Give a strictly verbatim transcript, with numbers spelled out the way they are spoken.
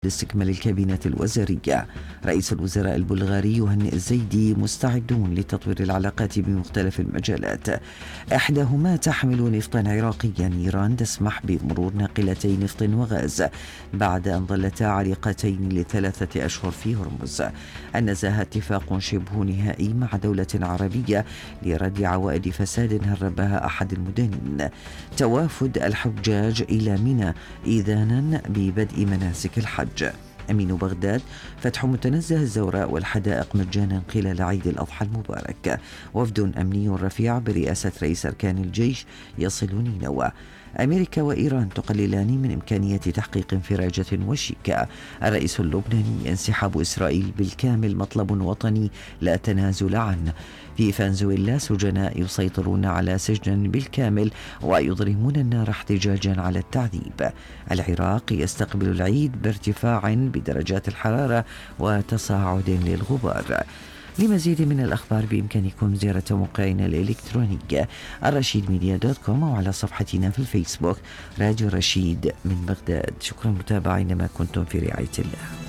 لاستكمال الكابينة الوزارية. رئيس الوزراء البلغاري يهنئ الزيدي مستعدون لتطوير العلاقات بمختلف المجالات، إحداهما تحمل نفطا عراقيا. إيران تسمح بمرور ناقلتي نفط وغاز بعد أن ظلتا عالقتين لثلاثة أشهر في هرمز. النزاهة اتفاق شبه نهائي مع دولة عربية لرد عوائد فساد هربها أحد المدانين. توافد الحجاج إلى منى إذانا ببدء مناسك الحج. أمين بغداد: فتح متنزه الزوراء والحدائق مجانا خلال عيد الأضحى المبارك. وفد أمني رفيع برئاسة رئيس أركان الجيش يصل نينوى. أمريكا وإيران تقللان من إمكانية تحقيق انفراجة وشيكة. الرئيس اللبناني: انسحاب إسرائيل بالكامل مطلب وطني لا تنازل عنه. في فنزويلا: سجناء يسيطرون على سجن بالكامل ويضرمون النار احتجاجا على التعذيب. العراق يستقبل العيد بارتفاع بدرجات الحرارة وتصاعد للغبار. لمزيد من الأخبار بإمكانكم زيارة موقعنا الإلكتروني الرشيد ميديا دوت كوم أو على صفحتنا في الفيسبوك راديو رشيد من بغداد. شكرا متابعين، ما كنتم في رعاية الله.